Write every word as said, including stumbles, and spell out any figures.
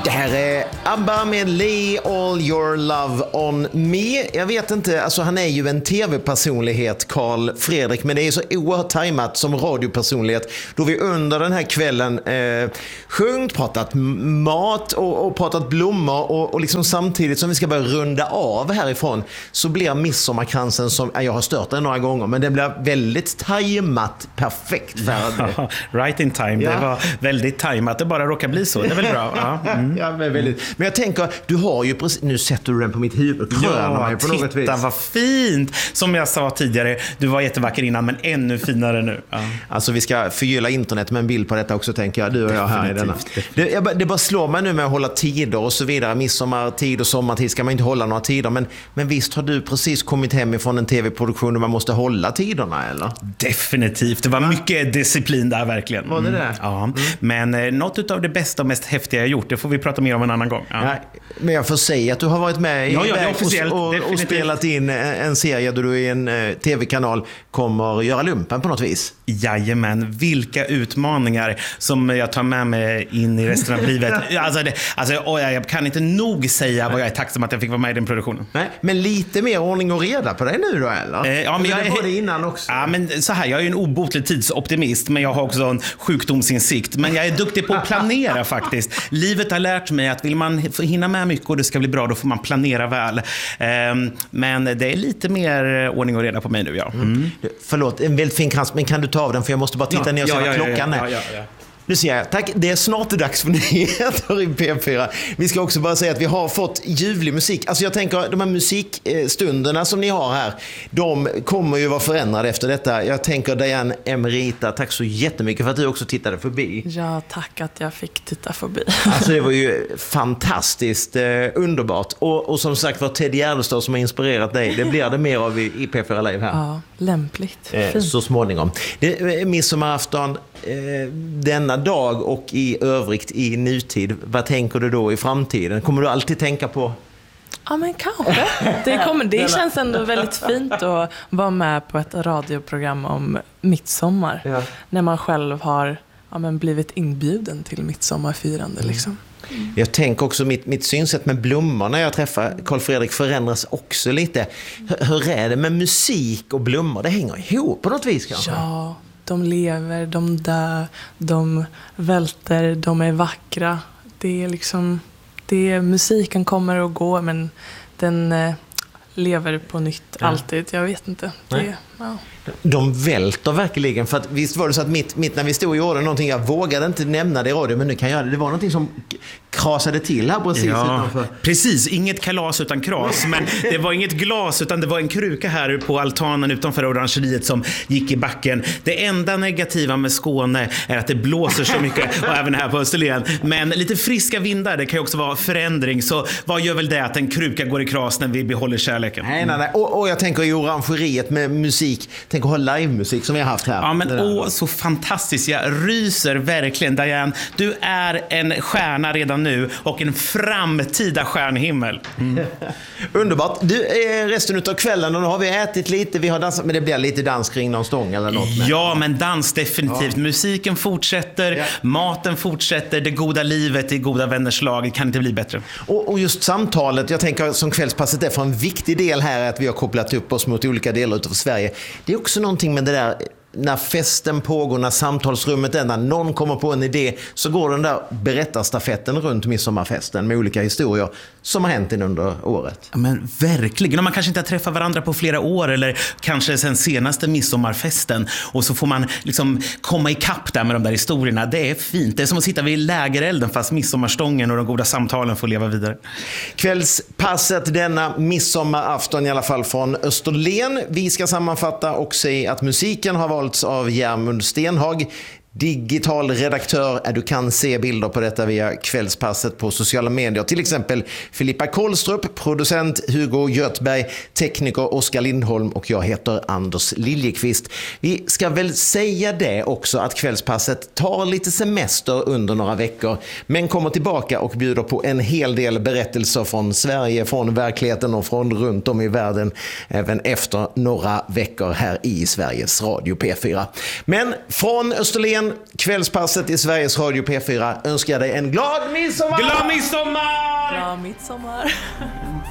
Det här är ABBA med Lay All Your Love On Me. Jag vet inte, alltså han är ju en tv-personlighet, Carl Fredrik, men det är så oerhört tajmat som radiopersonlighet då vi under den här kvällen eh, sjungit, pratat mat och, och pratat blommor och, och liksom samtidigt som vi ska börja runda av härifrån så blir midsommarkransen som, jag har stört den några gånger, men det blir väldigt tajmat, perfekt färdig. Ja, right in time, ja. Det var väldigt tajmat, det bara råkar bli så, det är väl bra. Ja, mm. Ja, men, väldigt. Men jag tänker, du har ju precis, nu sätter du den på mitt huvud. Ja, på något titta vis. Vad fint. Som jag sa tidigare, du var jättevacker innan men ännu finare nu. Ja. Alltså vi ska förgylla internet med en bild på detta också, tänker jag, du och jag här i denna. Det, jag, det bara slår mig nu med att hålla tider och så vidare. Midsommartid och sommartid ska man inte hålla några tider, men, men visst har du precis kommit hem ifrån en tv-produktion där man måste hålla tiderna, eller? Definitivt, det var mycket disciplin där verkligen. Var det det? Mm. Ja, mm. Men eh, något av det bästa och mest häftiga jag gjort, det får vi prata mer om en annan gång. Ja. Ja, men jag får säga att du har varit med ja, i ja, och, och, och spelat in en serie där du i en uh, tv-kanal kommer göra lumpen på något vis. Jajamän, vilka utmaningar som jag tar med mig in i resten av livet. Alltså, det, alltså jag kan inte nog säga vad jag är tacksam att jag fick vara med i den produktionen. Nej, men lite mer ordning och reda på dig nu då, eller? Eh, ja, men jag är det innan också. Ja, men så här, jag är ju en obotlig tidsoptimist, men jag har också en sjukdomsinsikt. Men jag är duktig på att planera faktiskt. Livet har lärt mig att vill man hinna med mycket och det ska bli bra, då får man planera väl. Um, men det är lite mer ordning och reda på mig nu, ja. Mm. Mm. Förlåt, en väldigt fin krans, men kan du ta av den? För jag måste bara titta ja, ner och se ja, vad ja, klockan ja, är. Ja, ja, ja. Nu ser jag, tack, det är snart dags för nyheter i P fyra. Vi ska också bara säga att vi har fått ljuvlig musik. Alltså jag tänker, de här musikstunderna som ni har här, de kommer ju vara förändrade efter detta. Jag tänker Diane Emerita, tack så jättemycket för att du också tittade förbi. Ja, tack att jag fick titta förbi. Alltså det var ju fantastiskt eh, underbart. Och, och som sagt var Ted Gärdestad som har inspirerat dig. Det blir det mer av i, i P fyra Live här. Ja, lämpligt. Eh, så småningom. Det är midsommarafton eh, denna dag och i övrigt i nutid. Vad tänker du då i framtiden? Kommer du alltid tänka på? Ja, men kanske. Det, kommer, det känns ändå väldigt fint att vara med på ett radioprogram om midsommar. Ja. När man själv har ja, men blivit inbjuden till midsommarfirande. Mm. Liksom. Mm. Jag tänker också mitt, mitt synsätt med blommor när jag träffar Carl Fredrik förändras också lite. Hur, hur är det med musik och blommor? Det hänger ihop på något vis kanske? Ja. De lever, de dör, de välter, de är vackra. Det är liksom, det är, musiken kommer och går, men den eh, lever på nytt ja. alltid. Jag vet inte. Det, ja. De välter verkligen, för att visst var det så att mitt, mitt när vi stod och gjorde någonting, jag vågade inte nämna det i radio, men nu kan jag göra det. Det var någonting som krasade till här precis ja, utanför. Precis, inget kalas utan kras, men det var inget glas utan det var en kruka här på altanen utanför orangeriet som gick i backen. Det enda negativa med Skåne är att det blåser så mycket och även här på Österlen, men lite friska vindar, det kan ju också vara förändring, så vad gör väl det att en kruka går i kras när vi behåller kärleken? Nej, nej, nej. Och, och jag tänker i orangeriet med musik, tänk att ha livemusik som vi har haft här. Ja, men åh, så fantastiskt. Jag ryser verkligen. Diane, du är en stjärna redan nu och en framtida stjärnhimmel. Mm. Underbart. Du, resten av kvällen, och nu har vi ätit lite, vi har dansat, men det blir lite dans kring någon stång eller något. Med. Ja, men dans definitivt. Ja. Musiken fortsätter, ja. Maten fortsätter, det goda livet i goda vänners lag. Det kan inte bli bättre. Och, och just samtalet, jag tänker som kvällspasset är för en viktig del här är att vi har kopplat upp oss mot olika delar utav Sverige. Det är också någonting med det där när festen pågår, när samtalsrummet är, när någon kommer på en idé, så går den där berättarstafetten runt midsommarfesten med olika historier som har hänt in under året. Ja, men verkligen. Och man kanske inte har träffat varandra på flera år eller kanske sen senaste midsommarfesten, och så får man liksom komma i kapp där med de där historierna. Det är fint. Det är som att sitta vid lägerelden fast midsommarstången och de goda samtalen får leva vidare. Kvällspasset denna midsommarafton i alla fall från Österlen. Vi ska sammanfatta och säga att musiken har valts av Järmund Stenhag. digital redaktör. Du kan se bilder på detta via kvällspasset på sociala medier. Till exempel Filippa Kohlstrup, producent Hugo Göthberg, tekniker Oskar Lindholm och jag heter Anders Liljekvist. Vi ska väl säga det också att kvällspasset tar lite semester under några veckor men kommer tillbaka och bjuder på en hel del berättelser från Sverige, från verkligheten och från runt om i världen även efter några veckor här i Sveriges Radio P fyra. Men från Österlen Österlen, kvällspasset i Sveriges Radio P fyra önskar dig en glad midsommar! Glad midsommar! Bra midsommar!